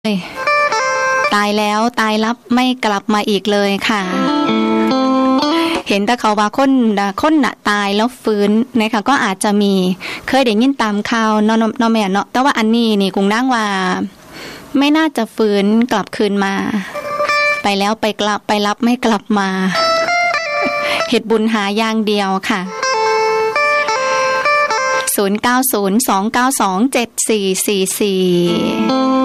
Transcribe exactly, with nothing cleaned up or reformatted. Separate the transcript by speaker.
Speaker 1: ตายแล้วตายลับไม่กลับมาอีกเลยค่ะเห็นแต่เขาว่าคนคนน่ะตายแล้วฟื้นนะคะก็อาจจะมีเคยได้ยินตามข่าวเนาะเนาะแม่เนาะแต่ว่าอันนี้นี่กุ้งนางว่าไม่น่าจะฟื้นกลับคืนมาไปแล้วไปกลับไปรับไม่กลับมาเฮ็ดบุญหาอย่างเดียวค่ะศูนย์ เก้า ศูนย์ สอง เก้า สอง เจ็ด สี่ สี่ สี่